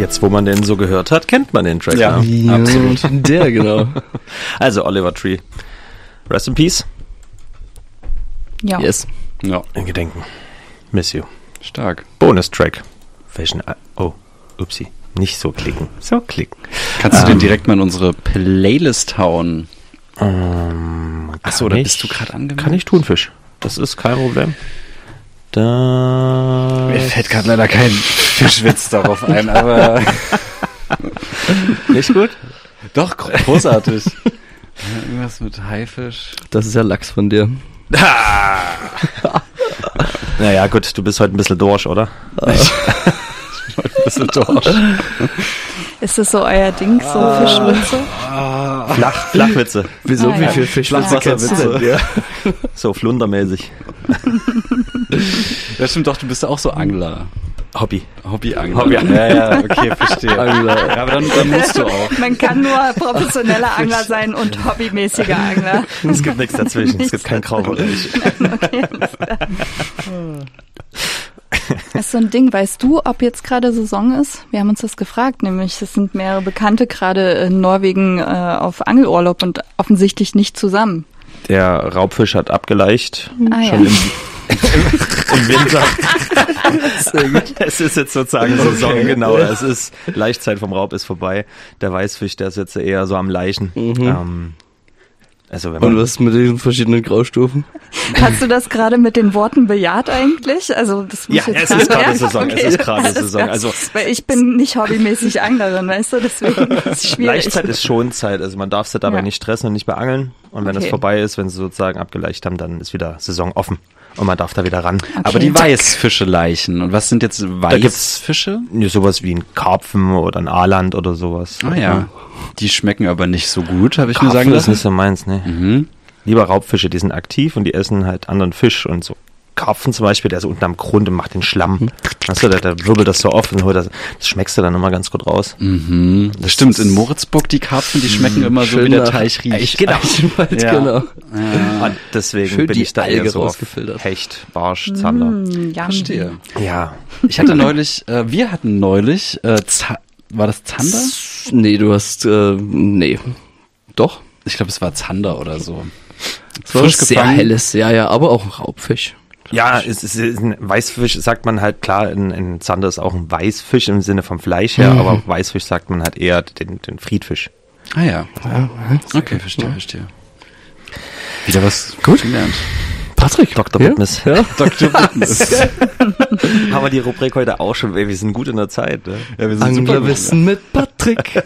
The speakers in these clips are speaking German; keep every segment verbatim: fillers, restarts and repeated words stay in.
Jetzt, wo man den so gehört hat, kennt man den Track. Ja, ne? absolut. Der, genau. Also Oliver Tree. Rest in Peace. Ja. Yes. Ja, In Gedenken. Miss you. stark. Bonus-Track. Welchen? Oh, upsie. Nicht so klicken. So klicken. Kannst du Ähm. den direkt mal in unsere Playlist hauen? Ähm, Achso, kann da ich- bist du gerade angemeldet? Kann ich Thunfisch. Das ist kein Problem. Da. Mir fällt gerade leider kein Fischwitz darauf ein, aber Nicht gut? doch, großartig. Ja, irgendwas mit Haifisch. Das ist ja Lachs von dir. Naja, gut, du bist heute ein bisschen durch, oder? Ein bisschen durch. Ist das so euer Ding, so Fischwitze? Flach, Flachwitze. Wieso, Ah, wie ja. viel Fischwitze Ja. kennst du denn? Ja. So flundermäßig. Ja, stimmt doch, du bist ja auch so Angler. Hobby. Hobbyangler. Hobby- Ja, ja, okay, verstehe. Angler. Ja, aber dann, dann musst du auch. Man kann nur professioneller Angler sein und hobbymäßiger Angler. Es gibt nichts dazwischen. Es gibt keinen Graubereich. Okay, alles klar. Das ist so ein Ding, weißt du, ob jetzt gerade Saison ist? Wir haben uns das gefragt, nämlich es sind mehrere Bekannte gerade in Norwegen äh, auf Angelurlaub und offensichtlich nicht zusammen. Der Raubfisch hat abgeleicht. Ah, Schon ja. im, im Winter. Es ist jetzt sozusagen Saison, genau. Es ist Laichzeit vom Raub ist vorbei. Der Weißfisch, der ist jetzt eher so am Laichen. Ähm, also wenn Und man, was mit den verschiedenen Graustufen? Hast du das gerade mit den Worten bejaht eigentlich? Also das muss ja, jetzt es ist fragen. gerade Ja? Saison. Okay. Es ist gerade Alles Saison. klar. Also Weil ich bin nicht hobbymäßig Anglerin, weißt du, deswegen ist es schwierig. Laichzeit ist Schonzeit. Also man darf sie dabei Ja. nicht stressen und nicht beangeln. Und wenn Okay. es vorbei ist, wenn sie sozusagen abgeleicht haben, dann ist wieder Saison offen. Und man darf da wieder ran. Aber die Weißfische Leichen. Und was sind jetzt gibt's- Weißfische? Ja, sowas wie ein Karpfen oder ein Aaland oder sowas. Ah ja. Die schmecken aber nicht so gut, habe ich mir sagen Karpfen ist lassen. nicht so meins, ne? Mhm. Lieber Raubfische, die sind aktiv und die essen halt anderen Fisch und so. Karpfen zum Beispiel, der ist unten am Grund und macht den Schlamm. Weißt du, der, der wirbelt das so oft und holt das, das schmeckst du dann immer ganz gut raus. Mhm. Das stimmt, in Moritzburg, die Karpfen, die schmecken immer so, wie der nach Teich riecht. Genau. Eichenwald, Ja. genau. Und deswegen Schön bin die ich da eher Alge so auf rausgefiltert. Hecht, Barsch, Zander. Mm, ja, Verstehe. Ja. Ich hatte neulich, äh, wir hatten neulich, äh, Z- war das Zander? Nee, du hast, äh, nee. Doch. Ich glaube, es war Zander oder so. Es war Frisch was sehr gefangen. helles, ja, ja, aber auch ein Raubfisch. Ja, es ist, es ist ein Weißfisch, sagt man halt, klar, in, in Zander ist auch ein Weißfisch im Sinne vom Fleisch her, aber Weißfisch sagt man halt eher den, den Friedfisch. Ah ja. Okay, verstehe, verstehe. Wieder was gut gelernt. Patrick. Doktor ja? Wittmes. Ja. Doktor Witness. Haben wir die Rubrik heute auch schon, ey, wir sind gut in der Zeit. Ne? Ja, wir sind super gut. Anglerwissen mit Patrick.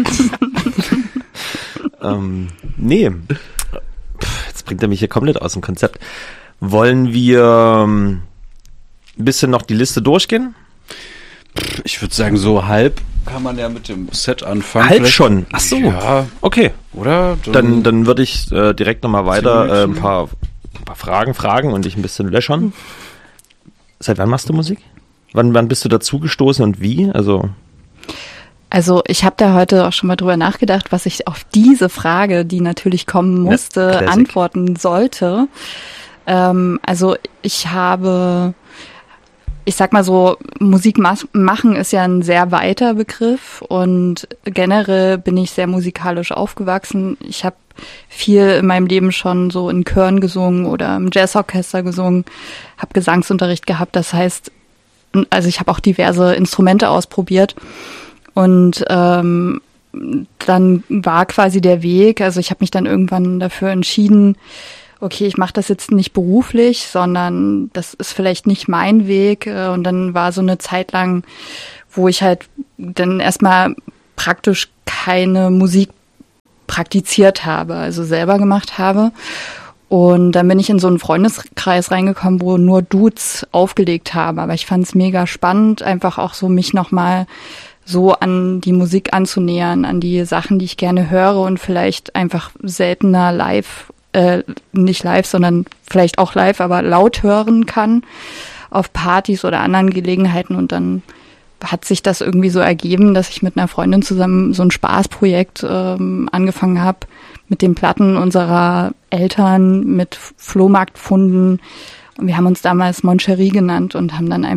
Ähm, nee. Pff, jetzt bringt er mich hier komplett aus dem Konzept. Wollen wir ähm, ein bisschen noch die Liste durchgehen? Ich würde sagen, so halb kann man ja mit dem Set anfangen. Halb Vielleicht- schon. Ach so. Ja, Okay. oder? Dann, dann würde ich äh, direkt nochmal weiter äh, ein Minuten. paar, ein paar Fragen fragen und dich ein bisschen löchern. Seit wann machst du Musik? Wann, wann bist du dazu gestoßen und wie? Also Also ich habe da heute auch schon mal drüber nachgedacht, was ich auf diese Frage, die natürlich kommen musste, Classic. antworten sollte. Ähm, also ich habe, ich sag mal so, Musik mach- machen ist ja ein sehr weiter Begriff und generell bin ich sehr musikalisch aufgewachsen. Ich habe viel in meinem Leben schon so in Chören gesungen oder im Jazzorchester gesungen, habe Gesangsunterricht gehabt. Das heißt, also ich habe auch diverse Instrumente ausprobiert. Und ähm, dann war quasi der Weg, also ich habe mich dann irgendwann dafür entschieden, okay, ich mache das jetzt nicht beruflich, sondern das ist vielleicht nicht mein Weg. äh, Und dann war so eine Zeit lang, wo ich halt dann erstmal praktisch keine Musik praktiziert habe, also selber gemacht habe. Und dann bin ich in so einen Freundeskreis reingekommen, wo nur Dudes aufgelegt haben. Aber ich fand es mega spannend, einfach auch so mich nochmal so an die Musik anzunähern, an die Sachen, die ich gerne höre und vielleicht einfach seltener live, äh, nicht live, sondern vielleicht auch live, aber laut hören kann auf Partys oder anderen Gelegenheiten. Und dann hat sich das irgendwie so ergeben, dass ich mit einer Freundin zusammen so ein Spaßprojekt ähm, angefangen habe, mit den Platten unserer Eltern, mit Flohmarktfunden. Und wir haben uns damals Moncherie genannt und haben dann einfach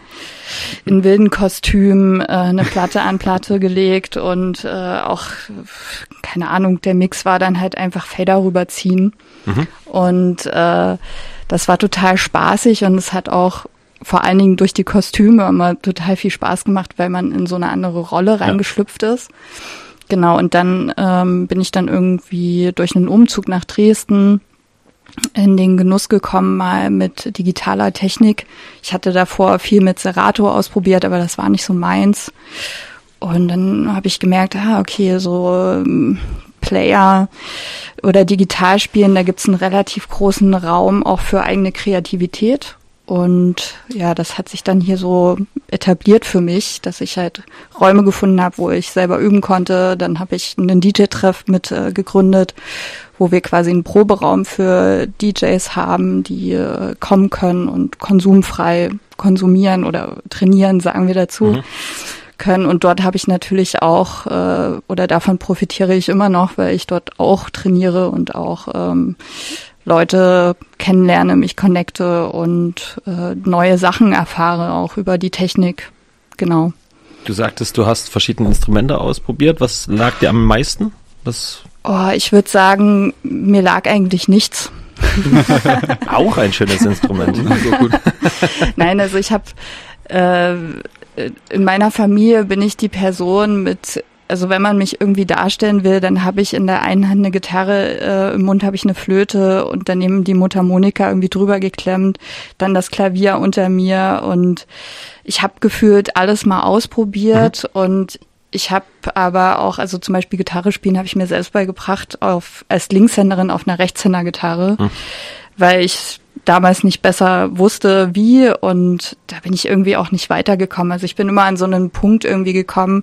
in wilden Kostümen äh, eine Platte an Platte gelegt und äh, auch, keine Ahnung, der Mix war dann halt einfach Fader rüberziehen. Mhm. Und äh, das war total spaßig und es hat auch vor allen Dingen durch die Kostüme immer total viel Spaß gemacht, weil man in so eine andere Rolle reingeschlüpft ja. ist. Genau, und dann ähm, bin ich dann irgendwie durch einen Umzug nach Dresden in den Genuss gekommen, mal mit digitaler Technik. Ich hatte davor viel mit Serato ausprobiert, aber das war nicht so meins. Und dann habe ich gemerkt, ah, okay, so ähm, Player oder Digitalspielen, da gibt's einen relativ großen Raum auch für eigene Kreativität. Und ja, das hat sich dann hier so etabliert für mich, dass ich halt Räume gefunden habe, wo ich selber üben konnte. Dann habe ich einen D J-Treff mit äh, gegründet, wo wir quasi einen Proberaum für D Js haben, die äh, kommen können und konsumfrei konsumieren oder trainieren, sagen wir dazu, mhm. können. Und dort habe ich natürlich auch, äh, oder davon profitiere ich immer noch, weil ich dort auch trainiere und auch ähm, Leute kennenlerne, mich connecte und äh, neue Sachen erfahre, auch über die Technik. Genau. Du sagtest, du hast verschiedene Instrumente ausprobiert. Was lag dir am meisten? Was? Oh, ich würde sagen, mir lag eigentlich nichts. Auch ein schönes Instrument. So gut. Nein, also ich habe äh, in meiner Familie bin ich die Person mit, also wenn man mich irgendwie darstellen will, dann habe ich in der einen Hand eine Gitarre, äh, im Mund habe ich eine Flöte und daneben die Mundharmonika irgendwie drüber geklemmt, dann das Klavier unter mir und ich habe gefühlt alles mal ausprobiert mhm. und ich habe aber auch, also zum Beispiel Gitarre spielen habe ich mir selbst beigebracht auf als Linkshänderin auf einer Rechtshändergitarre, mhm. weil ich damals nicht besser wusste, wie und da bin ich irgendwie auch nicht weitergekommen. Also ich bin immer an so einen Punkt irgendwie gekommen,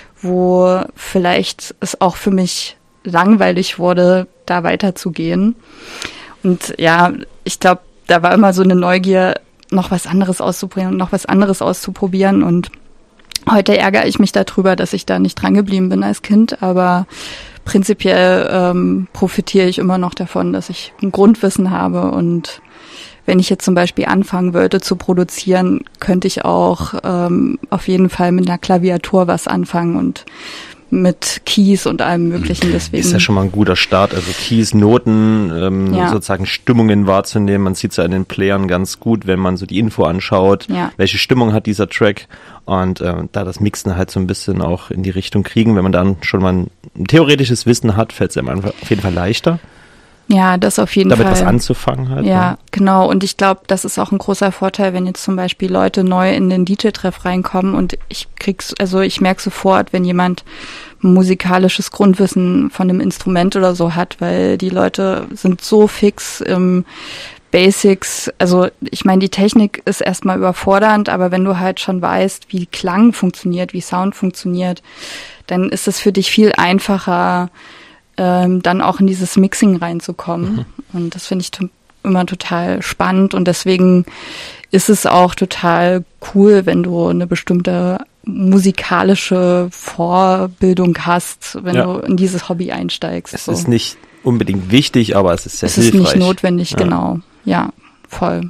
wo vielleicht es auch für mich langweilig wurde, da weiterzugehen. Und ja, ich glaube, da war immer so eine Neugier, noch was anderes auszuprobieren und noch was anderes auszuprobieren. Und heute ärgere ich mich darüber, dass ich da nicht dran geblieben bin als Kind. Aber prinzipiell ähm, profitiere ich immer noch davon, dass ich ein Grundwissen habe. Und wenn ich jetzt zum Beispiel anfangen würde zu produzieren, könnte ich auch ähm, auf jeden Fall mit einer Klaviatur was anfangen und mit Keys und allem Möglichen. Deswegen ist ja schon mal ein guter Start. Also Keys, Noten, ähm, ja. sozusagen Stimmungen wahrzunehmen. Man sieht es ja in den Playern ganz gut, wenn man so die Info anschaut, ja. welche Stimmung hat dieser Track. Und äh, da das Mixen halt so ein bisschen auch in die Richtung kriegen. Wenn man dann schon mal ein, ein theoretisches Wissen hat, fällt es einem auf jeden Fall leichter. Ja, das auf jeden Damit Fall. Damit was anzufangen halt. Ja, ne? Genau. Und ich glaube, das ist auch ein großer Vorteil, wenn jetzt zum Beispiel Leute neu in den D J-Treff reinkommen und ich krieg's, also ich merke sofort, wenn jemand ein musikalisches Grundwissen von einem Instrument oder so hat, weil die Leute sind so fix im Basics. Also ich meine, die Technik ist erstmal überfordernd, aber wenn du halt schon weißt, wie Klang funktioniert, wie Sound funktioniert, dann ist es für dich viel einfacher, Ähm, dann auch in dieses Mixing reinzukommen. Mhm. Und das finde ich t- immer total spannend und deswegen ist es auch total cool, wenn du eine bestimmte musikalische Vorbildung hast, wenn ja. du in dieses Hobby einsteigst. Es so. ist nicht unbedingt wichtig, aber es ist sehr es hilfreich. Es ist nicht notwendig, ja. genau. Ja, voll.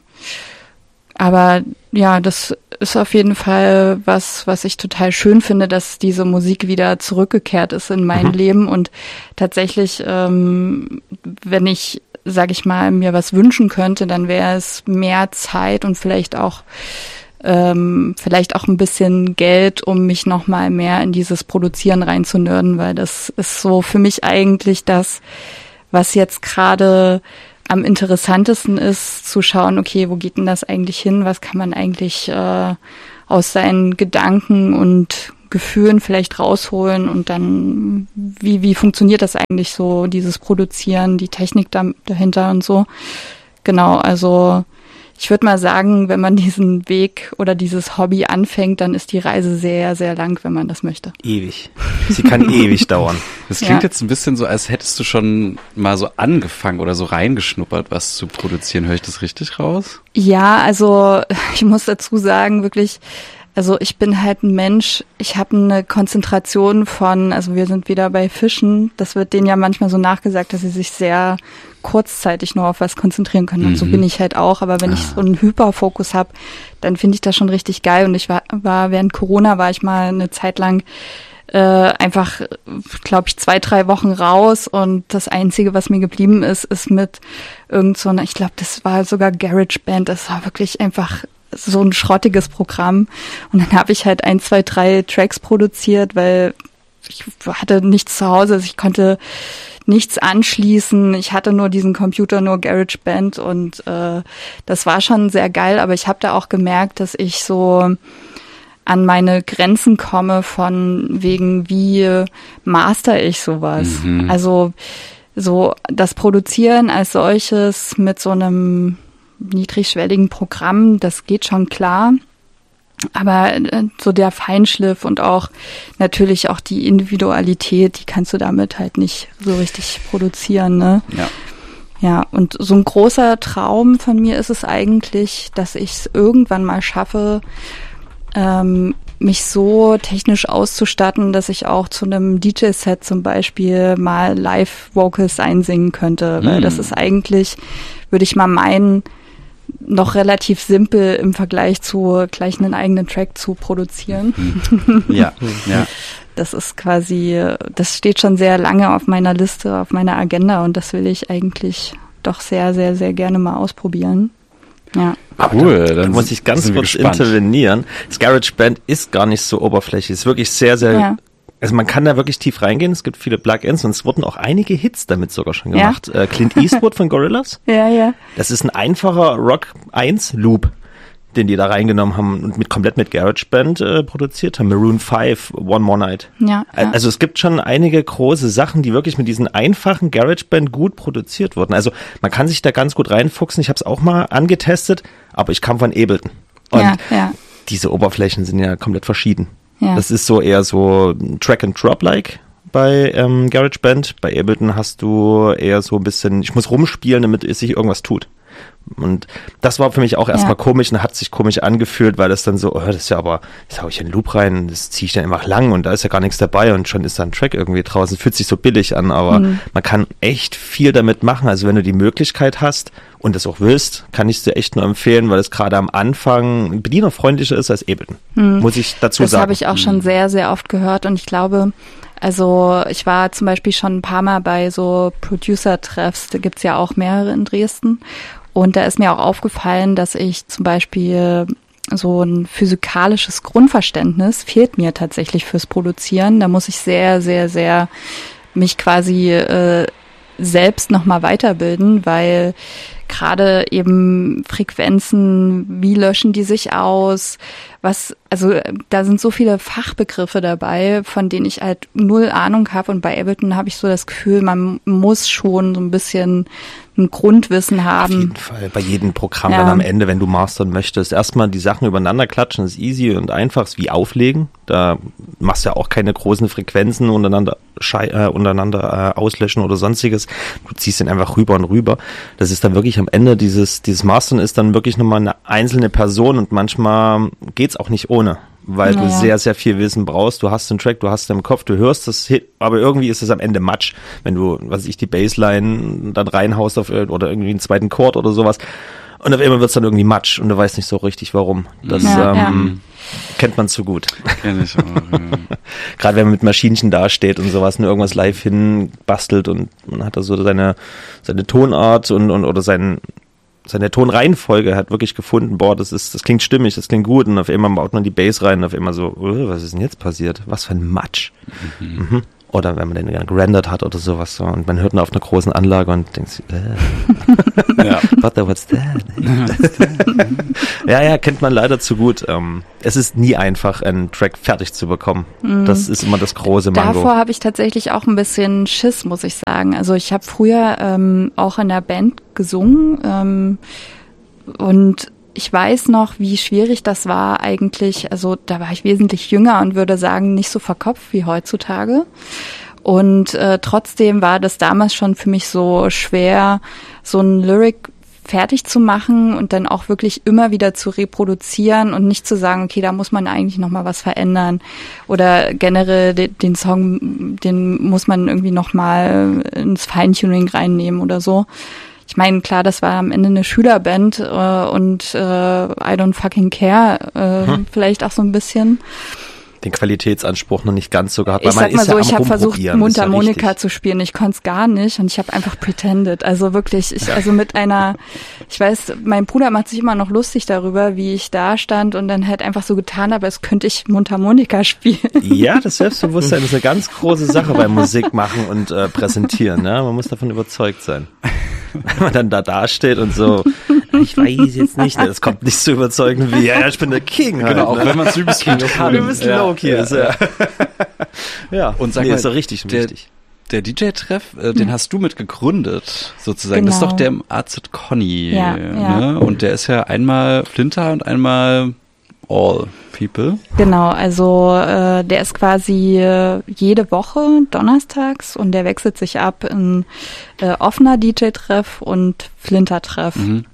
Aber ja, das ist auf jeden Fall was, was ich total schön finde, dass diese Musik wieder zurückgekehrt ist in mein mhm. Leben und tatsächlich, ähm, wenn ich, sag ich mal, mir was wünschen könnte, dann wäre es mehr Zeit und vielleicht auch ähm, vielleicht auch ein bisschen Geld, um mich noch mal mehr in dieses Produzieren reinzunörden, weil das ist so für mich eigentlich das, was jetzt gerade am interessantesten ist, zu schauen, okay, wo geht denn das eigentlich hin? Was kann man eigentlich äh, aus seinen Gedanken und Gefühlen vielleicht rausholen und dann, wie wie funktioniert das eigentlich so, dieses Produzieren, die Technik da, dahinter und so. Genau, also ich würde mal sagen, wenn man diesen Weg oder dieses Hobby anfängt, dann ist die Reise sehr, sehr lang, wenn man das möchte. Ewig. Sie kann ewig dauern. Das klingt ja. jetzt ein bisschen so, als hättest du schon mal so angefangen oder so reingeschnuppert, was zu produzieren. Höre ich das richtig raus? Ja, also ich muss dazu sagen, wirklich, Also ich bin halt ein Mensch, ich habe eine Konzentration von, also wir sind wieder bei Fischen, das wird denen ja manchmal so nachgesagt, dass sie sich sehr kurzzeitig nur auf was konzentrieren können. Und mhm. so bin ich halt auch, aber wenn ah. ich so einen Hyperfokus habe, dann finde ich das schon richtig geil. Und ich war, war während Corona war ich mal eine Zeit lang äh, einfach, glaube ich, zwei, drei Wochen raus und das Einzige, was mir geblieben ist, ist mit irgend so einer, ich glaube, das war sogar GarageBand, das war wirklich einfach so ein schrottiges Programm. Und dann habe ich halt ein, zwei, drei Tracks produziert, weil ich hatte nichts zu Hause, also ich konnte nichts anschließen. Ich hatte nur diesen Computer, nur GarageBand und äh, das war schon sehr geil, aber ich habe da auch gemerkt, dass ich so an meine Grenzen komme von wegen, wie master ich sowas. Mhm. Also so das Produzieren als solches mit so einem niedrigschwelligen Programm, das geht schon klar. Aber so der Feinschliff und auch natürlich auch die Individualität, die kannst du damit halt nicht so richtig produzieren, ne? Ja. Ja, und so ein großer Traum von mir ist es eigentlich, dass ich es irgendwann mal schaffe, ähm, mich so technisch auszustatten, dass ich auch zu einem D J-Set zum Beispiel mal Live-Vocals einsingen könnte. Weil mm. das ist eigentlich, würde ich mal meinen, noch relativ simpel im Vergleich zu gleich einen eigenen Track zu produzieren. Ja, ja. Das ist quasi, das steht schon sehr lange auf meiner Liste, auf meiner Agenda und das will ich eigentlich doch sehr, sehr, sehr gerne mal ausprobieren. Ja. Cool, dann, dann muss ich ganz kurz gespannt. intervenieren. Das GarageBand ist gar nicht so oberflächlich, ist wirklich sehr, sehr, ja. also man kann da wirklich tief reingehen, es gibt viele Plugins und es wurden auch einige Hits damit sogar schon gemacht. Ja. Äh, Clint Eastwood von Gorillaz. Ja, ja. Das ist ein einfacher Rock eins Loop, den die da reingenommen haben und mit komplett mit GarageBand äh, produziert haben. Maroon five, One More Night. Ja, ja. Also es gibt schon einige große Sachen, die wirklich mit diesen einfachen GarageBand gut produziert wurden. Also man kann sich da ganz gut reinfuchsen. Ich habe es auch mal angetestet, aber ich kam von Ableton. Und ja, ja. diese Oberflächen sind ja komplett verschieden. Ja. Das ist so eher so Track-and-Drop-like bei ähm, GarageBand. Bei Ableton hast du eher so ein bisschen, ich muss rumspielen, damit es sich irgendwas tut. Und das war für mich auch erstmal ja. komisch und hat sich komisch angefühlt, weil das dann so, oh, das ist ja aber, jetzt hau ich einen Loop rein, das ziehe ich dann einfach lang und da ist ja gar nichts dabei und schon ist da ein Track irgendwie draußen. Fühlt sich so billig an, aber mhm. man kann echt viel damit machen. Also wenn du die Möglichkeit hast und das auch willst, kann ich es dir echt nur empfehlen, weil es gerade am Anfang bedienerfreundlicher ist als Ableton. Mhm. Muss ich dazu das sagen. Das habe ich auch schon sehr, sehr oft gehört und ich glaube, also ich war zum Beispiel schon ein paar Mal bei so Producer-Treffs, da gibt's ja auch mehrere in Dresden. Und da ist mir auch aufgefallen, dass ich zum Beispiel so ein physikalisches Grundverständnis fehlt mir tatsächlich fürs Produzieren. Da muss ich sehr, sehr, sehr mich quasi äh, selbst nochmal weiterbilden, weil gerade eben Frequenzen, wie löschen die sich aus, was, also da sind so viele Fachbegriffe dabei, von denen ich halt null Ahnung habe und bei Ableton habe ich so das Gefühl, man muss schon so ein bisschen ein Grundwissen haben. Auf jeden Fall, bei jedem Programm ja. dann am Ende, wenn du mastern möchtest, erstmal die Sachen übereinander klatschen, ist easy und einfach, ist wie auflegen, da machst du ja auch keine großen Frequenzen untereinander, schei- äh, untereinander äh, auslöschen oder sonstiges, du ziehst den einfach rüber und rüber, das ist dann wirklich am Ende, dieses, dieses Mastern ist dann wirklich nochmal eine einzelne Person und manchmal geht's auch nicht ohne, weil naja. du sehr, sehr viel Wissen brauchst. Du hast den Track, du hast den im Kopf, du hörst das Hit, aber irgendwie ist es am Ende Matsch, wenn du, was weiß ich, die Bassline dann reinhaust auf, oder irgendwie einen zweiten Chord oder sowas und auf einmal wird's dann irgendwie Matsch und du weißt nicht so richtig, warum. Das ja, ähm, ja. kennt man zu gut. Kenn ich auch, ja. Gerade wenn man mit Maschinchen dasteht und sowas, nur irgendwas live hinbastelt und man hat da so seine, seine Tonart und, und oder seinen seine Tonreihenfolge hat wirklich gefunden, boah, das ist, das klingt stimmig, das klingt gut und auf einmal baut man die Bass rein und auf einmal so, oh, was ist denn jetzt passiert? Was für ein Matsch. Mhm. Mhm. Oder wenn man den dann gerendert hat oder sowas so und man hört ihn auf einer großen Anlage und denkt sich, äh. ja. But what's that? ja, ja, kennt man leider zu gut. Ähm, es ist nie einfach, einen Track fertig zu bekommen. Mhm. Das ist immer das große Mango. Davor habe ich tatsächlich auch ein bisschen Schiss, muss ich sagen. Also ich habe früher ähm, auch in der Band gesungen ähm, und ich weiß noch, wie schwierig das war eigentlich. Also da war ich wesentlich jünger und würde sagen, nicht so verkopft wie heutzutage. Und äh, trotzdem war das damals schon für mich so schwer, so ein Lyric fertig zu machen und dann auch wirklich immer wieder zu reproduzieren und nicht zu sagen, okay, da muss man eigentlich nochmal was verändern oder generell de- den Song, den muss man irgendwie nochmal ins Feintuning reinnehmen oder so. Ich meine, klar, das war am Ende eine Schülerband äh, und äh, I don't fucking care, äh, hm. vielleicht auch so ein bisschen. Den Qualitätsanspruch noch nicht ganz so gehabt. Ich weil man sag mal ist so, ja ich habe versucht, Mundharmonika ja zu spielen. Ich konnte es gar nicht und ich habe einfach pretended. Also wirklich, ich also mit einer, ich weiß, mein Bruder macht sich immer noch lustig darüber, wie ich da stand und dann halt einfach so getan habe, als könnte ich Mundharmonika spielen. Ja, das Selbstbewusstsein ist eine ganz große Sache beim Musik machen und äh, präsentieren. Ne? Man muss davon überzeugt sein. Wenn man dann da dasteht und so, ich weiß jetzt nicht, das kommt nicht so überzeugend wie, ja, ich bin der King. Halt, genau, auch ne? wenn man es übelst gut kann. Übelst low-key ist, ja. Ja, und sag nee, mal, ist doch richtig der, wichtig. Der D J-Treff, äh, den hast du mit gegründet, sozusagen. Genau. Das ist doch der im A Z Conny. Ja, ne? ja. Und der ist ja einmal Flinter und einmal All People. Genau, also äh, der ist quasi äh, jede Woche donnerstags und der wechselt sich ab in äh, offener D J-Treff und Flinter-Treff. Mhm.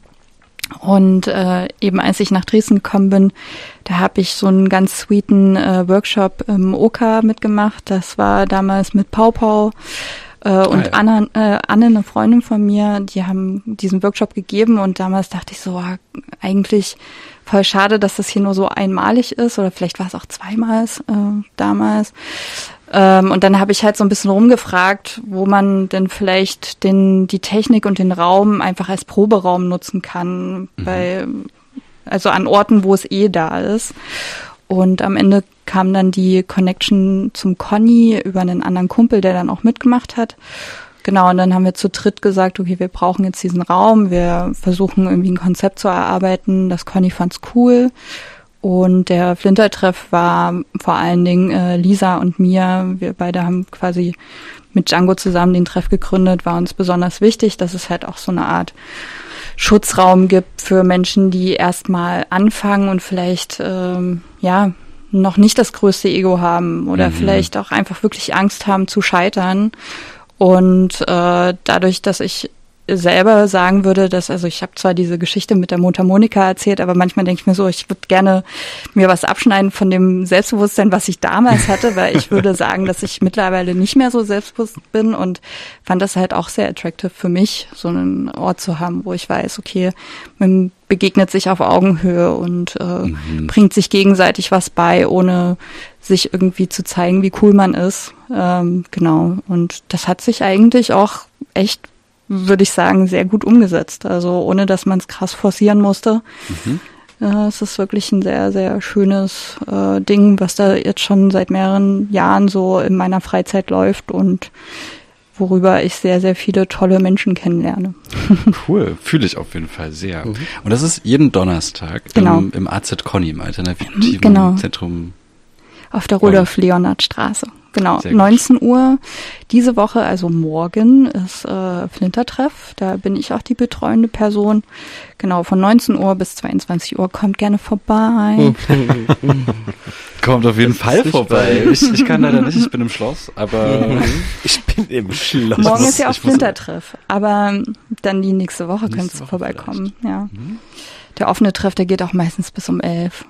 Und äh, eben als ich nach Dresden gekommen bin, da habe ich so einen ganz sweeten äh, Workshop im Oka mitgemacht. Das war damals mit Pau Pau äh, und ah, ja. Anna, äh, Anne, eine Freundin von mir, die haben diesen Workshop gegeben und damals dachte ich so, ah, eigentlich voll schade, dass das hier nur so einmalig ist oder vielleicht war es auch zweimal äh, damals. Ähm, und dann habe ich halt so ein bisschen rumgefragt, wo man denn vielleicht den die Technik und den Raum einfach als Proberaum nutzen kann, mhm. bei also an Orten, wo es eh da ist. Und am Ende kam dann die Connection zum Conny über einen anderen Kumpel, der dann auch mitgemacht hat. Genau, und dann haben wir zu dritt gesagt, okay, wir brauchen jetzt diesen Raum, wir versuchen irgendwie ein Konzept zu erarbeiten. Das Conny fand's cool. Und der Flinter-Treff war vor allen Dingen äh, Lisa und mir. Wir beide haben quasi mit Django zusammen den Treff gegründet, war uns besonders wichtig, dass es halt auch so eine Art Schutzraum gibt für Menschen, die erstmal anfangen und vielleicht, ähm, ja, noch nicht das größte Ego haben oder mhm. vielleicht auch einfach wirklich Angst haben zu scheitern. Und äh, dadurch, dass ich selber sagen würde, dass, also ich habe zwar diese Geschichte mit der Mundharmonika erzählt, aber manchmal denke ich mir so, ich würde gerne mir was abschneiden von dem Selbstbewusstsein, was ich damals hatte, weil ich würde sagen, dass ich mittlerweile nicht mehr so selbstbewusst bin und fand das halt auch sehr attractive für mich, so einen Ort zu haben, wo ich weiß, okay, man begegnet sich auf Augenhöhe und äh, mhm. bringt sich gegenseitig was bei, ohne sich irgendwie zu zeigen, wie cool man ist. Ähm, genau. Und das hat sich eigentlich auch echt, würde ich sagen, sehr gut umgesetzt. Also ohne, dass man es krass forcieren musste. Mhm. Äh, es ist wirklich ein sehr, sehr schönes äh, Ding, was da jetzt schon seit mehreren Jahren so in meiner Freizeit läuft und worüber ich sehr, sehr viele tolle Menschen kennenlerne. Cool, fühle ich auf jeden Fall sehr. Mhm. Und das ist jeden Donnerstag genau. im, im A Z Conny, im alternativen genau. Zentrum. Auf der Rudolf-Leonhard-Straße. Genau, neunzehn Uhr diese Woche, also morgen, ist äh, Flinter-Treff. Da bin ich auch die betreuende Person. Genau, von neunzehn Uhr bis zweiundzwanzig Uhr. Kommt gerne vorbei. Kommt auf jeden Fall vorbei. Ich, ich kann leider nicht, ich bin im Schloss, aber ich bin im Schloss. Morgen ist ja auch Flinter-Treff, aber dann die nächste Woche nächste könntest du vorbeikommen. Ja. Mhm. Der offene Treff, der geht auch meistens bis um elf.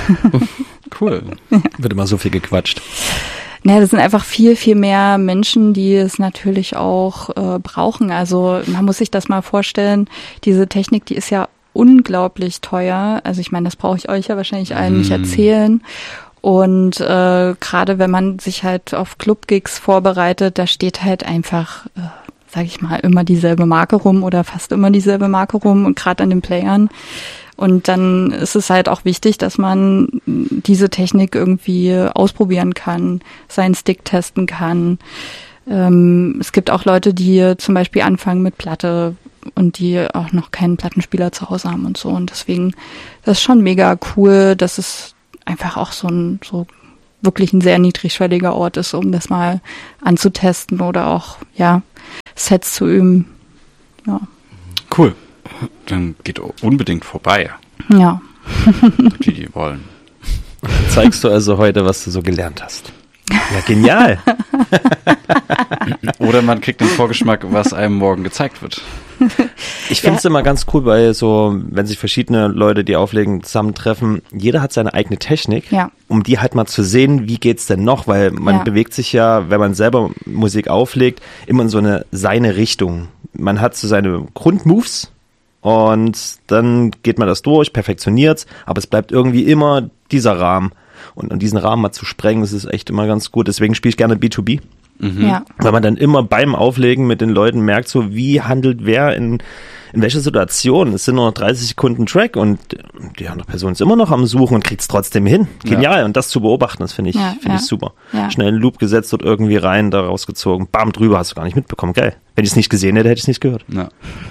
Cool. Ja. Wird immer so viel gequatscht. Naja, das sind einfach viel, viel mehr Menschen, die es natürlich auch äh, brauchen. Also man muss sich das mal vorstellen, diese Technik, die ist ja unglaublich teuer. Also ich meine, das brauche ich euch ja wahrscheinlich allen mm. nicht erzählen. Und äh, gerade wenn man sich halt auf Club-Gigs vorbereitet, da steht halt einfach, äh, sage ich mal, immer dieselbe Marke rum oder fast immer dieselbe Marke rum und gerade an den Playern. Und dann ist es halt auch wichtig, dass man diese Technik irgendwie ausprobieren kann, seinen Stick testen kann. Ähm, es gibt auch Leute, die zum Beispiel anfangen mit Platte und die auch noch keinen Plattenspieler zu Hause haben und so. Und deswegen, das ist schon mega cool, dass es einfach auch so ein, so wirklich ein sehr niedrigschwelliger Ort ist, um das mal anzutesten oder auch, ja, Sets zu üben. Ja. Cool. Dann geht unbedingt vorbei. Ja. Die, die wollen. Zeigst du also heute, was du so gelernt hast. Ja, genial. Oder man kriegt einen Vorgeschmack, was einem morgen gezeigt wird. Ich finde es ja. immer ganz cool, weil so, wenn sich verschiedene Leute, die auflegen, zusammentreffen, jeder hat seine eigene Technik, ja. um die halt mal zu sehen, wie geht's denn noch, weil man ja. bewegt sich ja, wenn man selber Musik auflegt, immer in so eine seine Richtung. Man hat so seine Grundmoves und dann geht man das durch, perfektioniert's, aber es bleibt irgendwie immer dieser Rahmen. Und an diesen Rahmen mal zu sprengen, das ist echt immer ganz gut. Deswegen spiele ich gerne B zwei B. Mhm. Ja. Weil man dann immer beim Auflegen mit den Leuten merkt, so wie handelt wer in, in welcher Situation. Es sind nur noch dreißig Sekunden Track und die andere Person ist immer noch am Suchen und kriegt es trotzdem hin. Genial. Ja. Und das zu beobachten, das finde ich, ja, finde ja. ich super. Ja. Schnell einen Loop gesetzt, dort irgendwie rein, da rausgezogen. Bam, drüber, hast du gar nicht mitbekommen. Geil. Wenn ich es nicht gesehen hätte, hätte ich es nicht gehört. Ja.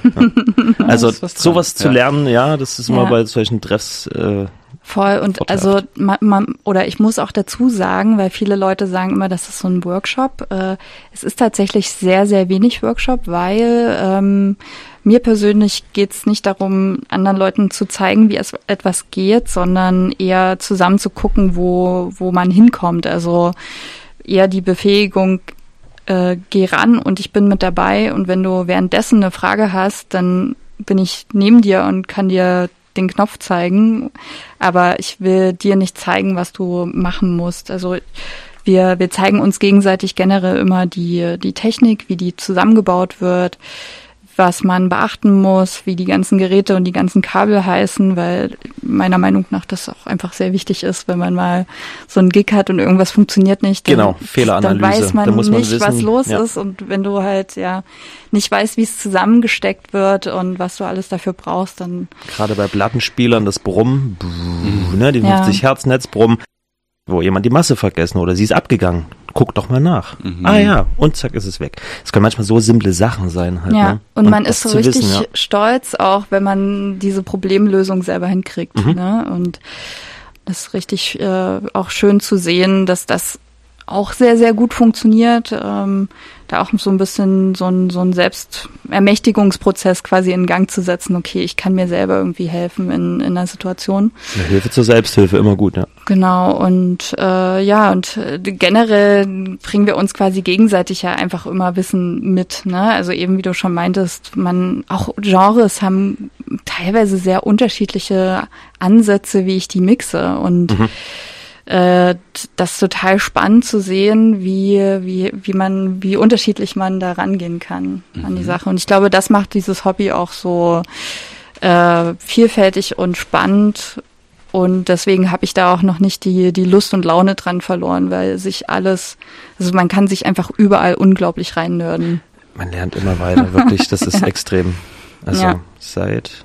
Ja. Also sowas zu ja. lernen, ja, das ist immer ja. bei solchen Treffs äh, voll und vorteilhaft. also man, man, oder ich muss auch dazu sagen, weil viele Leute sagen immer, das ist so ein Workshop. Äh, es ist tatsächlich sehr, sehr wenig Workshop, weil ähm, mir persönlich geht's nicht darum, anderen Leuten zu zeigen, wie es etwas geht, sondern eher zusammen zu gucken, wo, wo man hinkommt. Also eher die Befähigung, äh, geh ran und ich bin mit dabei und wenn du währenddessen eine Frage hast, dann bin ich neben dir und kann dir den Knopf zeigen, aber ich will dir nicht zeigen, was du machen musst. Also wir wir zeigen uns gegenseitig generell immer die die Technik, wie die zusammengebaut wird, was man beachten muss, wie die ganzen Geräte und die ganzen Kabel heißen, weil meiner Meinung nach das auch einfach sehr wichtig ist, wenn man mal so einen Gig hat und irgendwas funktioniert nicht. Dann, genau, Fehleranalyse. Dann weiß man, da muss man nicht, wissen, was los ja. ist und wenn du halt ja nicht weißt, wie es zusammengesteckt wird und was du alles dafür brauchst, dann... Gerade bei Plattenspielern das Brummen, brrr, ne, die Ja. fünfzig Hertz Netz Brummen, wo jemand die Masse vergessen oder sie ist abgegangen. Guck doch mal nach. Mhm. Ah ja, und zack ist es weg. Es können manchmal so simple Sachen sein halt. Ja, ne? und, man das ist so zu richtig wissen, ja. stolz auch, wenn man diese Problemlösung selber hinkriegt. Mhm. Ne? Und das ist richtig äh, auch schön zu sehen, dass das auch sehr, sehr gut funktioniert. Ähm, da auch so ein bisschen so ein, so ein Selbstermächtigungsprozess quasi in Gang zu setzen. Okay, ich kann mir selber irgendwie helfen in, in einer Situation. Ja, Hilfe zur Selbsthilfe, immer gut, ja. Genau, und äh, ja, und äh, generell bringen wir uns quasi gegenseitig ja einfach immer Wissen mit, ne? Also eben, wie du schon meintest, man, auch Genres haben teilweise sehr unterschiedliche Ansätze, wie ich die mixe und Mhm. äh, das ist total spannend zu sehen, wie, wie, wie man, wie unterschiedlich man da rangehen kann mhm. an die Sache. Und ich glaube, das macht dieses Hobby auch so äh, vielfältig und spannend. Und deswegen habe ich da auch noch nicht die, die Lust und Laune dran verloren, weil sich alles, also man kann sich einfach überall unglaublich reinnörden. Man lernt immer weiter, wirklich, das ist Ja. extrem. Also Ja. seit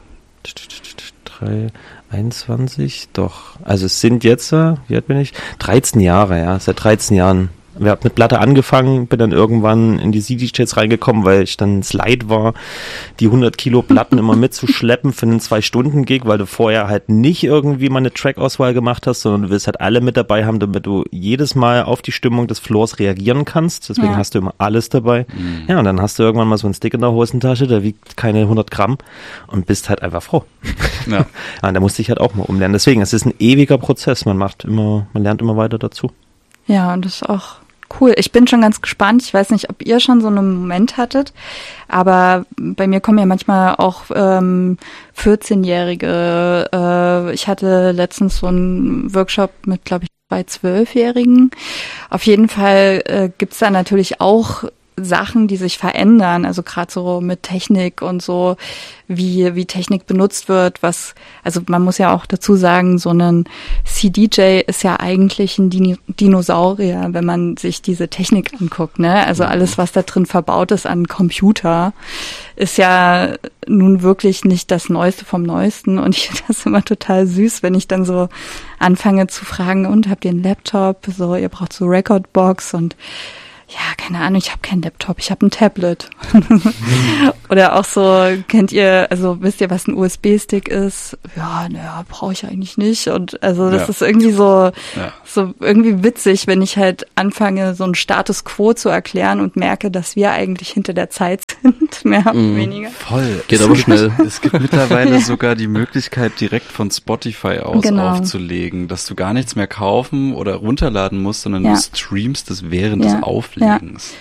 drei, einundzwanzig, doch. Also es sind jetzt, wie alt bin ich? dreizehn Jahre, ja, seit dreizehn Jahren. Wir haben mit Platte angefangen, bin dann irgendwann in die C D-Jets reingekommen, weil ich dann Slide war, die hundert Kilo Platten immer mitzuschleppen für einen zwei-Stunden-Gig, weil du vorher halt nicht irgendwie mal eine Track-Auswahl gemacht hast, sondern du willst halt alle mit dabei haben, damit du jedes Mal auf die Stimmung des Floors reagieren kannst. Deswegen Ja. hast du immer alles dabei. Mhm. Ja, und dann hast du irgendwann mal so einen Stick in der Hosentasche, der wiegt keine hundert Gramm und bist halt einfach froh. Ja. Ja, und da musste ich halt auch mal umlernen. Deswegen, es ist ein ewiger Prozess. Man macht immer, man lernt immer weiter dazu. Ja, und das ist auch cool. Ich bin schon ganz gespannt. Ich weiß nicht, ob ihr schon so einen Moment hattet, aber bei mir kommen ja manchmal auch ähm, vierzehnjährige. Äh, ich hatte letztens so einen Workshop mit, glaube ich, zwei zwölfjährigen. Auf jeden Fall äh, gibt's da natürlich auch Sachen, die sich verändern, also gerade so mit Technik und so, wie wie Technik benutzt wird, was, also man muss ja auch dazu sagen, so ein C D J ist ja eigentlich ein Dino- Dinosaurier, wenn man sich diese Technik anguckt, ne? Also alles, was da drin verbaut ist an Computer, ist ja nun wirklich nicht das Neueste vom Neuesten und ich finde das immer total süß, wenn ich dann so anfange zu fragen, und habt ihr einen Laptop? So, ihr braucht so Recordbox und ja, keine Ahnung, ich habe keinen Laptop, ich habe ein Tablet. Oder auch so, kennt ihr, also wisst ihr, was ein U S B-Stick ist? Ja, naja, brauche ich eigentlich nicht. Und also das Ja. ist irgendwie so, Ja. so irgendwie witzig, wenn ich halt anfange, so einen Status Quo zu erklären und merke, dass wir eigentlich hinter der Zeit sind, mehr oder Mhm. weniger. Voll. Geht Es aber gibt- schnell. Es gibt mittlerweile sogar die Möglichkeit, direkt von Spotify aus Genau. aufzulegen, dass du gar nichts mehr kaufen oder runterladen musst, sondern Ja. du streamst es während Ja. des Auflegens.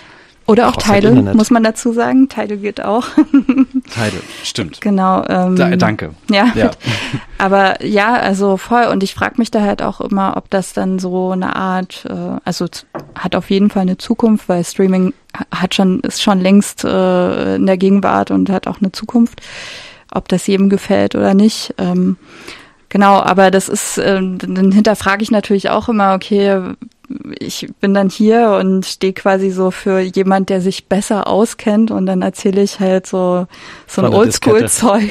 Oder auch Tidal, muss man dazu sagen. Tidal geht auch. Tidal, stimmt. Genau. Ähm, da, danke. Ja, ja. Aber ja, also voll. Und ich frage mich da halt auch immer, ob das dann so eine Art, äh, also hat auf jeden Fall eine Zukunft, weil Streaming hat schon, ist schon längst äh, in der Gegenwart und hat auch eine Zukunft. Ob das jedem gefällt oder nicht. Ähm, genau, aber das ist, äh, dann hinterfrage ich natürlich auch immer, okay, ich bin dann hier und stehe quasi so für jemand, der sich besser auskennt und dann erzähle ich halt so so ein Oldschool-Zeug.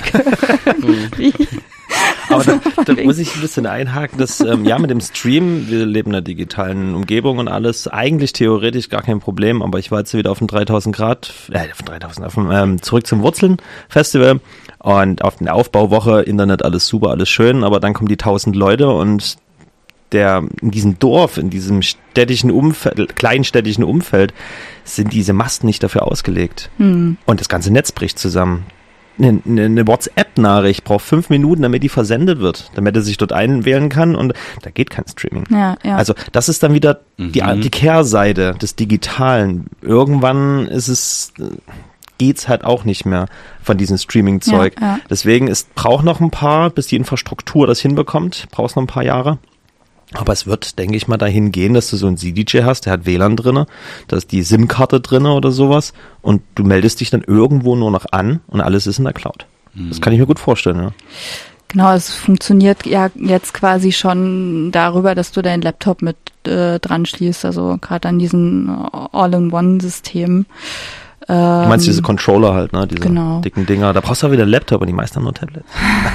Aber da, da muss ich ein bisschen einhaken, dass ähm, ja mit dem Stream, wir leben in einer digitalen Umgebung und alles, eigentlich theoretisch gar kein Problem, aber ich war jetzt wieder auf dem dreitausend Grad, äh, auf dem dreitausend, auf dem ähm, Zurück zum Wurzeln Festival und auf der Aufbauwoche, Internet, alles super, alles schön, aber dann kommen die tausend Leute und der in diesem Dorf, in diesem städtischen Umfeld, kleinstädtischen Umfeld, sind diese Masten nicht dafür ausgelegt. Hm. Und das ganze Netz bricht zusammen. Eine, eine WhatsApp-Nachricht braucht fünf Minuten, damit die versendet wird, damit er sich dort einwählen kann und da geht kein Streaming. Ja, ja. Also das ist dann wieder mhm. die, die Kehrseite des Digitalen. Irgendwann ist es, geht's halt auch nicht mehr von diesem Streaming-Zeug. Ja, ja. Deswegen, es braucht noch ein paar, bis die Infrastruktur das hinbekommt, braucht es noch ein paar Jahre. Aber es wird, denke ich mal, dahin gehen, dass du so einen C D J hast, der hat W L A N drinne, da ist die SIM-Karte drinne oder sowas und du meldest dich dann irgendwo nur noch an und alles ist in der Cloud. Mhm. Das kann ich mir gut vorstellen, ja. Genau, es funktioniert ja jetzt quasi schon darüber, dass du deinen Laptop mit äh, dran schließt, also gerade an diesen All-in-One-Systemen. Du meinst diese Controller halt, ne? Diese genau. dicken Dinger. Da brauchst du auch wieder einen Laptop und die meisten haben nur Tablets.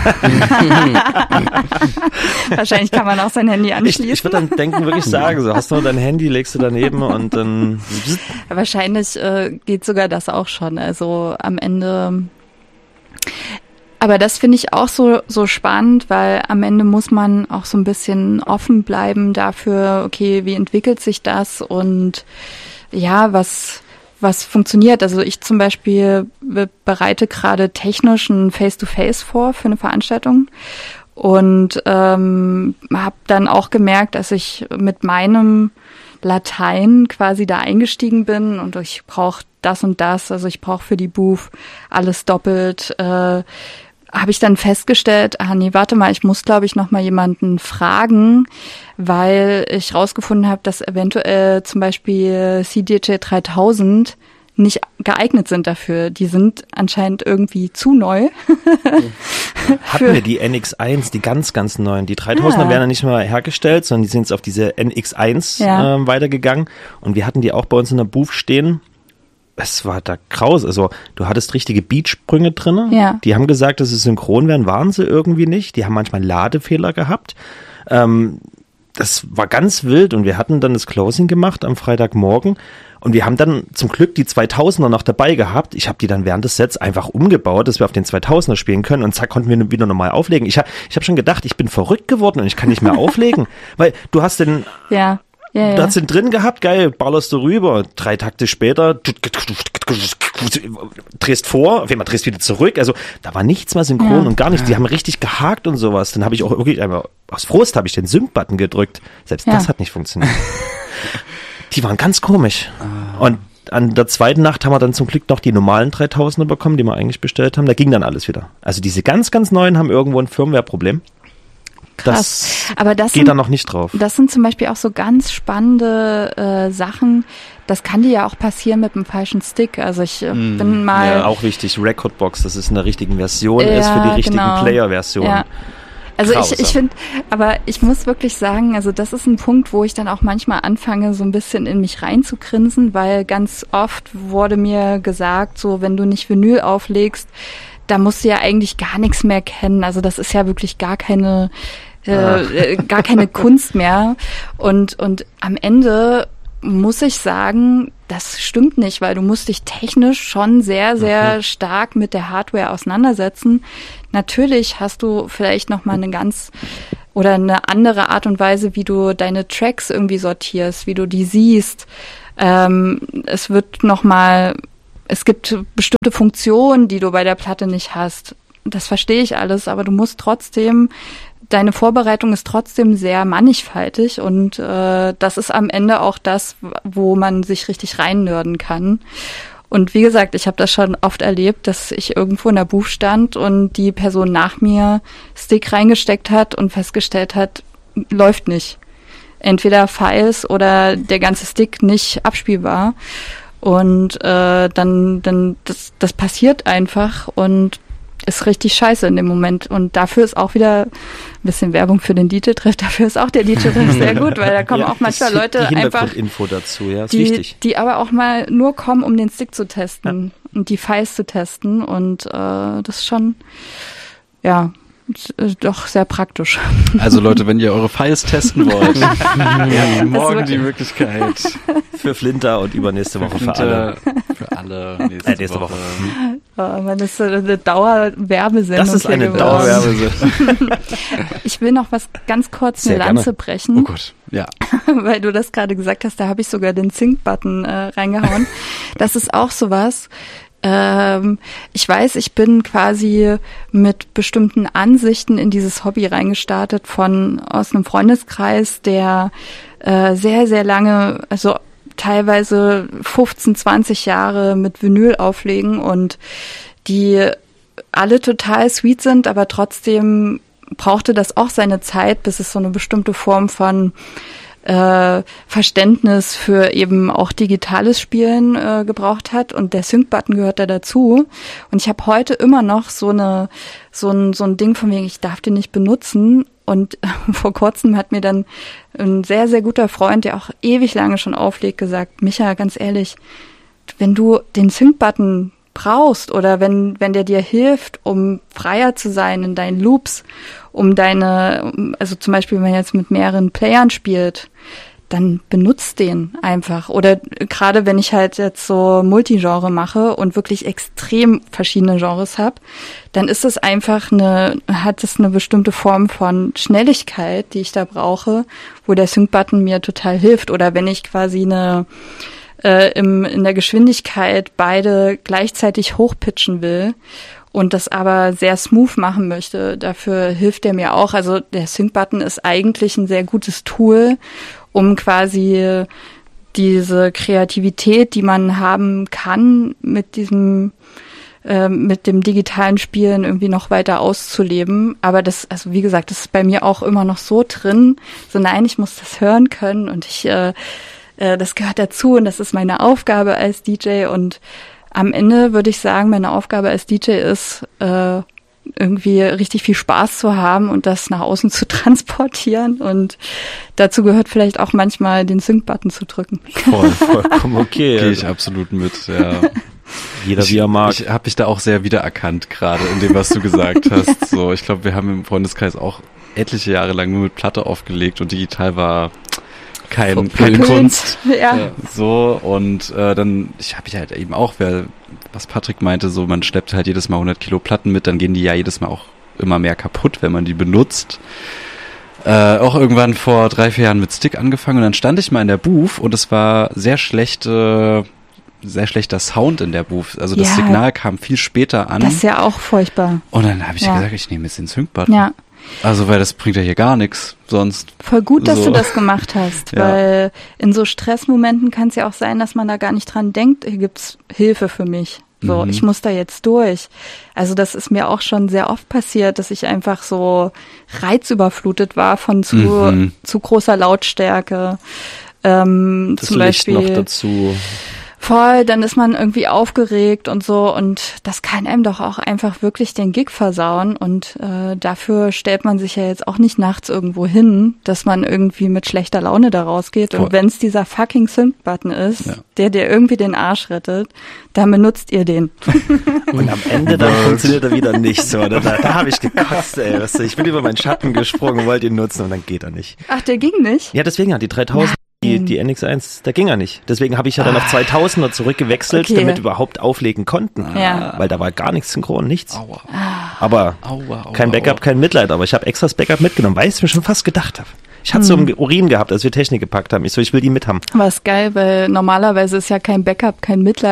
Wahrscheinlich kann man auch sein Handy anschließen. Ich, ich würde dann denken, wirklich sagen, so hast du nur dein Handy, legst du daneben und dann... Wahrscheinlich äh, geht sogar das auch schon. Also am Ende... Aber das finde ich auch so so spannend, weil am Ende muss man auch so ein bisschen offen bleiben dafür, okay, wie entwickelt sich das und ja, was... was funktioniert. Also ich zum Beispiel bereite gerade technisch ein Face-to-Face vor für eine Veranstaltung und ähm, habe dann auch gemerkt, dass ich mit meinem Latein quasi da eingestiegen bin und ich brauche das und das, also ich brauche für die Booth alles doppelt, äh, habe ich dann festgestellt, ah nee, warte mal, ich muss, glaube ich, noch mal jemanden fragen, weil ich rausgefunden habe, dass eventuell zum Beispiel C D J dreitausend nicht geeignet sind dafür. Die sind anscheinend irgendwie zu neu. Hatten wir die N X eins, die ganz, ganz neuen. Die dreitausender ja. werden ja nicht mehr hergestellt, sondern die sind jetzt auf diese N X eins ja. äh, weitergegangen und wir hatten die auch bei uns in der Booth stehen. Es war da kraus, also du hattest richtige Beatsprünge drin. Ja. Die haben gesagt, dass sie synchron wären, waren sie irgendwie nicht. Die haben manchmal Ladefehler gehabt. Ähm, das war ganz wild und wir hatten dann das Closing gemacht am Freitagmorgen und wir haben dann zum Glück die zweitausender noch dabei gehabt. Ich habe die dann während des Sets einfach umgebaut, dass wir auf den zweitausender spielen können und zack, konnten wir wieder normal auflegen. Ich habe ich hab schon gedacht, ich bin verrückt geworden und ich kann nicht mehr auflegen, weil du hast den... Ja. Ja, ja. Du hast den drin gehabt, geil, ballerst du rüber. Drei Takte später drehst vor, auf einmal drehst wieder zurück. Also da war nichts mehr synchron ja. und gar nichts. Die haben richtig gehakt und sowas. Dann habe ich auch wirklich einmal aus Frust habe ich den Sync-Button gedrückt. Selbst ja. das hat nicht funktioniert. Die waren ganz komisch. Und an der zweiten Nacht haben wir dann zum Glück noch die normalen dreitausender bekommen, die wir eigentlich bestellt haben. Da ging dann alles wieder. Also diese ganz, ganz neuen haben irgendwo ein Firmware-Problem. Krass. Das aber das geht sind, da noch nicht drauf. Das sind zum Beispiel auch so ganz spannende äh, Sachen. Das kann dir ja auch passieren mit einem falschen Stick. Also ich äh, mm, bin mal... Ja, auch wichtig. Recordbox, das ist in der richtigen Version, ja, ist für die richtigen genau. Player-Version. Ja. Also Grausam. ich, ich finde, aber ich muss wirklich sagen, also das ist ein Punkt, wo ich dann auch manchmal anfange, so ein bisschen in mich reinzugrinsen, weil ganz oft wurde mir gesagt, so wenn du nicht Vinyl auflegst, da musst du ja eigentlich gar nichts mehr kennen. Also das ist ja wirklich gar keine... Äh, gar keine Kunst mehr und und am Ende muss ich sagen, das stimmt nicht, weil du musst dich technisch schon sehr, sehr mhm. stark mit der Hardware auseinandersetzen. Natürlich hast du vielleicht noch mal eine ganz oder eine andere Art und Weise, wie du deine Tracks irgendwie sortierst, wie du die siehst. Ähm, es wird noch mal, es gibt bestimmte Funktionen, die du bei der Platte nicht hast. Das verstehe ich alles, aber du musst trotzdem deine Vorbereitung ist trotzdem sehr mannigfaltig und äh, das ist am Ende auch das, wo man sich richtig reinnörden kann. Und wie gesagt, ich habe das schon oft erlebt, dass ich irgendwo in der Booth stand und die Person nach mir Stick reingesteckt hat und festgestellt hat, läuft nicht. Entweder Files oder der ganze Stick nicht abspielbar. Und äh, dann, dann das, das passiert einfach und ist richtig scheiße in dem Moment. Und dafür ist auch wieder ein bisschen Werbung für den D J-Treff. Dafür ist auch der D J-Treff sehr gut, weil da kommen ja, auch manchmal Leute die einfach, Hintergrundinfo dazu, ja, ist die, wichtig. die aber auch mal nur kommen, um den Stick zu testen ja. und die Files zu testen. Und äh, das ist schon, ja, doch sehr praktisch. Also Leute, wenn ihr eure Files testen wollt, ja, morgen die Möglichkeit. Für Flinter und übernächste Woche für alle. Für alle nächste, äh, nächste Woche. Woche. Oh, man, das ist eine Dauerwerbesendung. Das ist eine Dauerwerbesendung. Ich will noch was ganz kurz Sehr eine Lanze gerne. brechen. Oh Gott, ja. Weil du das gerade gesagt hast, da habe ich sogar den Sync-Button äh, reingehauen. Das ist auch sowas. Ähm, ich weiß, ich bin quasi mit bestimmten Ansichten in dieses Hobby reingestartet von aus einem Freundeskreis, der äh, sehr, sehr lange, also teilweise fünfzehn, zwanzig Jahre mit Vinyl auflegen und die alle total sweet sind, aber trotzdem brauchte das auch seine Zeit, bis es so eine bestimmte Form von Äh, Verständnis für eben auch digitales Spielen äh, gebraucht hat und der Sync-Button gehört da dazu und ich habe heute immer noch so eine so ein so ein Ding von wegen, ich darf den nicht benutzen und äh, vor kurzem hat mir dann ein sehr, sehr guter Freund, der auch ewig lange schon auflegt, gesagt, Micha, ganz ehrlich, wenn du den Sync-Button brauchst oder wenn wenn der dir hilft, um freier zu sein in deinen Loops, um deine, also zum Beispiel, wenn man jetzt mit mehreren Playern spielt, dann benutzt den einfach. Oder gerade wenn ich halt jetzt so Multigenre mache und wirklich extrem verschiedene Genres habe, dann ist es einfach eine, hat es eine bestimmte Form von Schnelligkeit, die ich da brauche, wo der Sync-Button mir total hilft. Oder wenn ich quasi eine äh, im, in der Geschwindigkeit beide gleichzeitig hochpitchen will und das aber sehr smooth machen möchte, dafür hilft der mir auch. Also der Sync-Button ist eigentlich ein sehr gutes Tool, um quasi diese Kreativität, die man haben kann, mit diesem äh, mit dem digitalen Spielen irgendwie noch weiter auszuleben. Aber das, also wie gesagt, das ist bei mir auch immer noch so drin. So nein, ich muss das hören können und ich äh, äh, das gehört dazu und das ist meine Aufgabe als D J und am Ende würde ich sagen, meine Aufgabe als D J ist, äh, irgendwie richtig viel Spaß zu haben und das nach außen zu transportieren. Und dazu gehört vielleicht auch manchmal den Sync-Button zu drücken. Voll, vollkommen okay. Gehe ich absolut mit, ja. Jeder wie er mag. Ich, ich habe mich da auch sehr wiedererkannt, gerade in dem, was du gesagt hast. So, ich glaube, wir haben im Freundeskreis auch etliche Jahre lang nur mit Platte aufgelegt und digital war kein, keine Kunst. Ja. Äh, so, und äh, dann, ich habe ich halt eben auch, wer, was Patrick meinte, so man schleppt halt jedes Mal hundert Kilo Platten mit, dann gehen die ja jedes Mal auch immer mehr kaputt, wenn man die benutzt. Äh, auch irgendwann vor drei, vier Jahren mit Stick angefangen und dann stand ich mal in der Booth und es war sehr schlechte, sehr schlechter Sound in der Booth. Also das ja, Signal kam viel später an. Das ist ja auch furchtbar. Und dann habe ich ja. gesagt, ich nehme jetzt den Sync-Button. Ja. Also, weil das bringt ja hier gar nichts sonst. Voll gut, dass so. du das gemacht hast, Ja. weil in so Stressmomenten kann es ja auch sein, dass man da gar nicht dran denkt, hier gibt's Hilfe für mich. So, Mhm. ich muss da jetzt durch. Also das ist mir auch schon sehr oft passiert, dass ich einfach so reizüberflutet war von zu, Mhm. zu großer Lautstärke. Ähm, Das zum Licht Beispiel noch dazu. Voll, dann ist man irgendwie aufgeregt und so und das kann einem doch auch einfach wirklich den Gig versauen und äh, dafür stellt man sich ja jetzt auch nicht nachts irgendwo hin, dass man irgendwie mit schlechter Laune da rausgeht Voll. und wenn es dieser fucking Sync-Button ist, Ja. der dir irgendwie den Arsch rettet, dann benutzt ihr den. Und am Ende dann funktioniert er wieder nicht so. Da, da, da habe ich gekotzt, ey. Weißt du, ich bin über meinen Schatten gesprungen, wollte ihn nutzen und dann geht er nicht. Ach, der ging nicht? Ja, deswegen hat die dreitausend, die, die N X eins, da ging er nicht. Deswegen habe ich ja dann auf zweitausender zurückgewechselt, Okay. damit wir überhaupt auflegen konnten. Ja. Weil da war gar nichts synchron, nichts. Aua. Aber Aua, aua, kein Backup, aua. kein Mitleid. Aber ich habe extra das Backup mitgenommen, weil ich es mir schon fast gedacht habe. Ich hatte so im Urin gehabt, als wir Technik gepackt haben. Ich so, ich will die mit haben. Aber ist geil, weil normalerweise ist ja kein Backup, kein Mitleid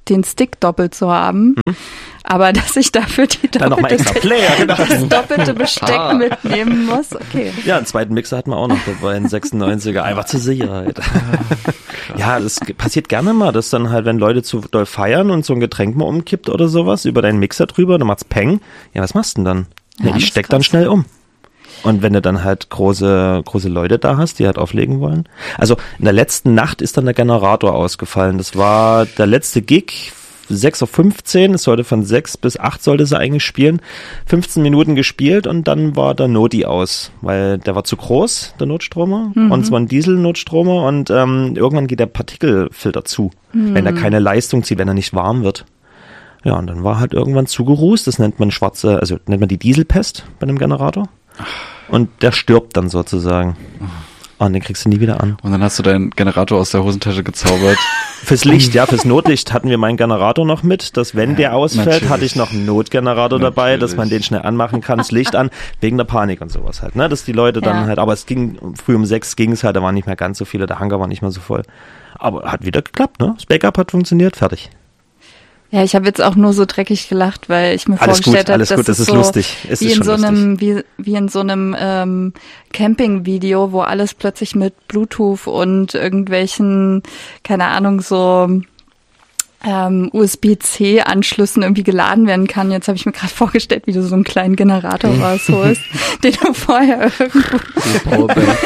den Stick doppelt zu haben. Mhm. Aber dass ich dafür die doppelte, Player, genau. das doppelte Besteck ah. mitnehmen muss, okay. Ja, einen zweiten Mixer hatten wir auch noch dabei, einen sechsundneunziger, einfach zur Sicherheit. Ja, das passiert gerne mal, dass dann halt, wenn Leute zu doll feiern und so ein Getränk mal umkippt oder sowas, über deinen Mixer drüber, dann macht's Peng. Ja, was machst du denn dann? Ja, ja, ich steck dann schnell um. Und wenn du dann halt große große Leute da hast, die halt auflegen wollen. Also in der letzten Nacht ist dann der Generator ausgefallen. Das war der letzte Gig, sechs Uhr fünfzehn, es sollte von sechs bis acht sollte sie eigentlich spielen. fünfzehn Minuten gespielt und dann war der Noti aus, weil der war zu groß, der Notstromer. Mhm. Und es war ein Diesel-Notstromer und ähm, irgendwann geht der Partikelfilter zu, mhm. wenn er keine Leistung zieht, wenn er nicht warm wird. Ja, und dann war halt irgendwann zugerußt, das nennt man schwarze, also nennt man die Dieselpest bei einem Generator. Und der stirbt dann sozusagen. Und den kriegst du nie wieder an. Und dann hast du deinen Generator aus der Hosentasche gezaubert. Fürs Licht, ja, fürs Notlicht hatten wir meinen Generator noch mit, dass wenn ja, der ausfällt, natürlich. hatte ich noch einen Notgenerator natürlich. dabei, dass man den schnell anmachen kann, das Licht an, wegen der Panik und sowas halt, ne, dass die Leute dann ja. halt, aber es ging, früh um sechs ging es halt, da waren nicht mehr ganz so viele, der Hangar war nicht mehr so voll. Aber hat wieder geklappt, ne, das Backup hat funktioniert, fertig. Ja, ich habe jetzt auch nur so dreckig gelacht, weil ich mir alles vorgestellt habe, dass gut, das es ist so lustig. Es wie ist in so lustig. einem wie, wie in so einem ähm, Camping-Video, wo alles plötzlich mit Bluetooth und irgendwelchen, keine Ahnung, so ähm, U S B C Anschlüssen irgendwie geladen werden kann. Jetzt habe ich mir gerade vorgestellt, wie du so einen kleinen Generator rausholst, den du vorher irgendwo... Die Powerbank,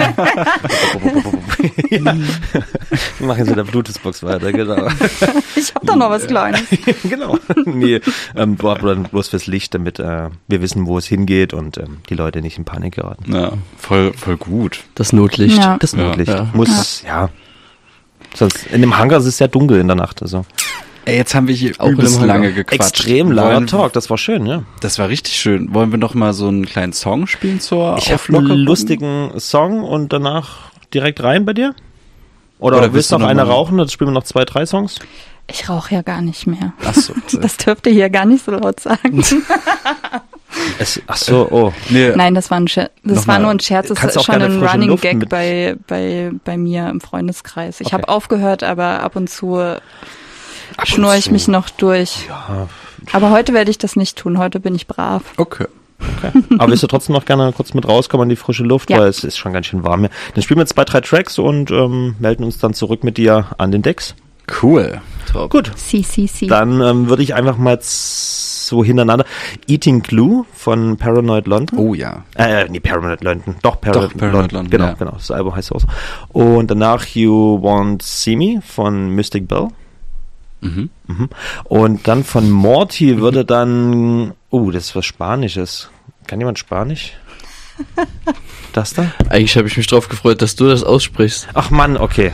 ja. ja. Machen Sie der Bluetooth-Box weiter, genau. Ich habe da noch was Kleines. Genau. Nee, ähm, bloß fürs Licht, damit äh, wir wissen, wo es hingeht und ähm, die Leute nicht in Panik geraten. Ja, voll, voll gut. Das Notlicht. Ja. Das Notlicht. Ja. Muss, ja. ja. Sonst in dem Hangar ist es sehr dunkel in der Nacht. Also. Ey, jetzt haben wir hier auch übelst lange gequatscht. Extrem langer Talk, das war schön, ja. Das war richtig schön. Wollen wir noch mal so einen kleinen Song spielen zur Ich habe einen lustigen Song und danach direkt rein bei dir? Oder, Oder willst du noch, noch eine rauchen? Dann spielen wir noch zwei, drei Songs. Ich rauche ja gar nicht mehr. Ach so. Das dürft ihr hier gar nicht so laut sagen. Es, ach so, oh. Nee. Nein, das war ein Scherz. Das war nur ein Scherz. Das ist schon ein Running Luft Gag bei, bei, bei mir im Freundeskreis. Ich okay. habe aufgehört, aber ab und zu schnurre ich mich noch durch. Ja. Aber heute werde ich das nicht tun. Heute bin ich brav. Okay. Okay. Aber willst du trotzdem noch gerne kurz mit rauskommen in die frische Luft, ja. weil es ist schon ganz schön warm hier. Dann spielen wir zwei, drei Tracks und ähm, melden uns dann zurück mit dir an den Decks. Cool. Top. Gut. Si, si, si. Dann ähm, würde ich einfach mal so hintereinander Eating Glue von Paranoid London. Oh ja. Äh, nee, Paranoid London. Doch, Paranoid, Doch, Paranoid London. London. Genau, ja. genau. Das Album heißt auch so. Und danach You Won't See Me von Mystic Bell. Mhm. Mhm. Und dann von Morty mhm. würde dann, oh, das ist was Spanisches. Kann jemand Spanisch? Das da? Eigentlich habe ich mich drauf gefreut, dass du das aussprichst. Ach Mann, okay.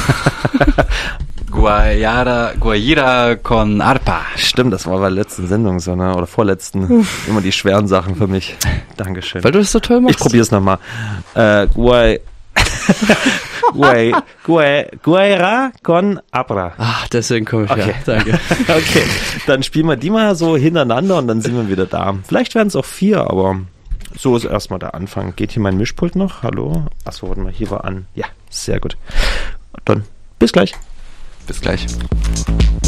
Guayara, Guayira con Arpa. Stimmt, das war bei der letzten Sendung so, ne? Oder vorletzten. Uff. Immer die schweren Sachen für mich. Dankeschön. Weil du das so toll machst. Ich probier's nochmal. Äh, Guay... Guay, Guay, Guayra con Abra. Ach, deswegen komme ich okay. ja. Danke. Okay, dann spielen wir die mal so hintereinander und dann sind wir wieder da. Vielleicht werden es auch vier, aber so ist erstmal der Anfang. Geht hier mein Mischpult noch? Hallo? Achso, warte mal, hier war an. Ja, sehr gut. Dann bis gleich. Bis gleich.